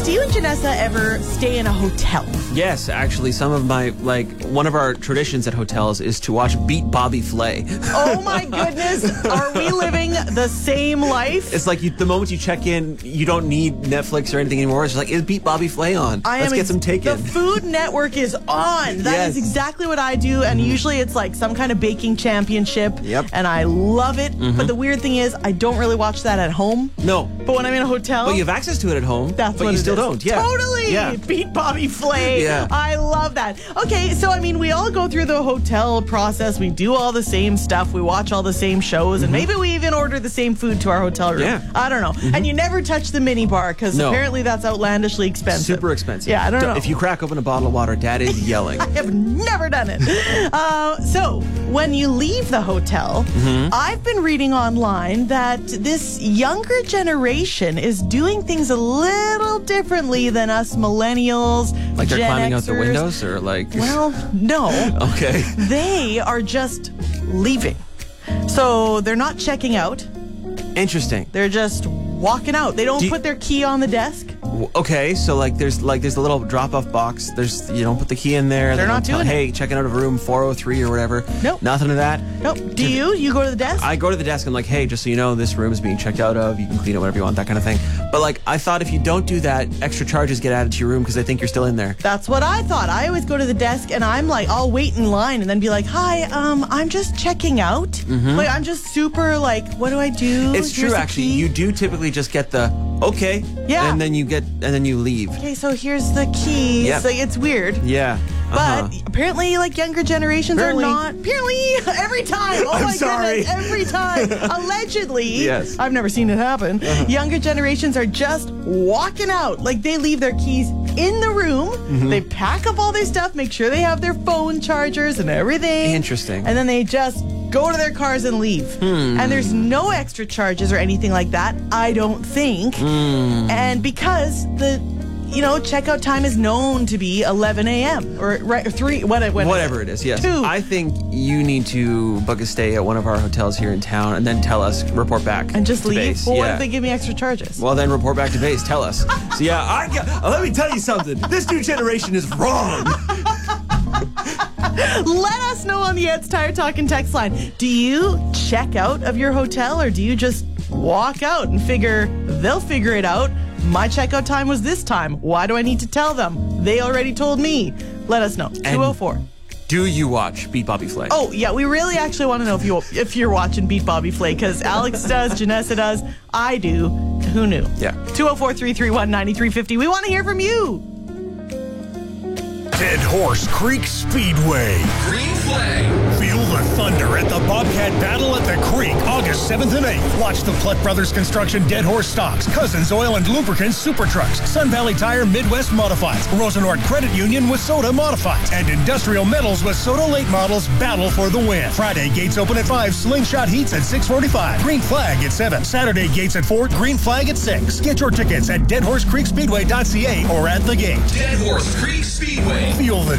do you and Janessa ever stay in a hotel? Yes, actually, one of our traditions at hotels is to watch Beat Bobby Flay. Oh my goodness, are we living the same life? It's like the moment you check in, you don't need Netflix or anything anymore. It's just like, is Beat Bobby Flay on? Let's get some taken. The Food Network is on. That is exactly what I do, and usually it's like some kind of baking championship, and I love it. But the weird thing is, I don't really watch that at home. No. But when I'm in a hotel... Well, you have access to it at home, but you still don't. Yeah. Totally! Yeah. Beat Bobby Flay. Yeah. I love that. Okay, so I mean, we all go through the hotel process. We do all the same stuff. We watch all the same shows, and maybe we even order the same food to our hotel room. Yeah. I don't know. And you never touch the mini bar, because apparently that's outlandishly expensive. Super expensive. Yeah, I don't know. If you crack open a bottle of water, Dad is yelling. I have never done it. So, when you leave the hotel, I've been reading online that this younger generation is doing things a little differently than us millennials, Like they're Gen climbing out the Xers. windows, or like... Well, no. Okay. They are just leaving. So, they're not checking out. Interesting. They're just walking out. They don't put their key on the desk. Okay, so there's a little drop-off box. You don't put the key in there. They're not doing it. Hey, checking out of room 403 or whatever. Nope. Nothing of that. Nope. Do you? You go to the desk? I go to the desk and like, hey, just so you know, this room is being checked out of. You can clean it whatever you want, that kind of thing. But I thought if you don't do that, extra charges get added to your room because they think you're still in there. That's what I thought. I always go to the desk and I'm like, I'll wait in line and then be like, hi, I'm just checking out. Like, I'm just super what do I do? It's true, actually. You do typically just get the okay. Yeah. And then you leave. Okay, so here's the keys. Yep. It's weird. Yeah. But apparently, younger generations are not. Apparently, every time. Oh my goodness, every time. Allegedly. Yes. I've never seen it happen. Younger generations are just walking out. They leave their keys in the room. They pack up all their stuff, make sure they have their phone chargers and everything. Interesting. And then they just go to their cars and leave. And there's no extra charges or anything like that, I don't think. And because the checkout time is known to be 11 a.m. or 3, whatever it is, yes. 2. I think you need to book a stay at one of our hotels here in town and then tell us, report back. And just to leave? base. Well, what if they give me extra charges? Well, then report back to base. Tell us. So, let me tell you something. This new generation is wrong. Let us know on the Ed's Tire Talk and text line. Do you check out of your hotel or do you just walk out and figure they'll figure it out? My checkout time was this time. Why do I need to tell them? They already told me. Let us know. 204. Do you watch Beat Bobby Flay? Oh, yeah. We really actually want to know if you're watching Beat Bobby Flay, because Alex does, Janessa does, I do. Who knew? Yeah. 204-331-9350. We want to hear from you. Dead Horse Creek Speedway. Green flag. Feel the thunder at the Bobcat Battle at the Creek, August 7th and 8th. Watch the Plutt Brothers Construction Dead Horse Stocks, Cousins Oil and Lubricants Super Trucks, Sun Valley Tire Midwest Modifieds, Rosenort Credit Union Wissota Modifieds, and Industrial Metals Wissota Late Models battle for the win. Friday, gates open at 5, Slingshot Heats at 6:45, Green Flag at 7. Saturday, gates at 4, Green Flag at 6. Get your tickets at deadhorsecreekspeedway.ca or at the gate. Dead Horse Creek Speedway. Feel the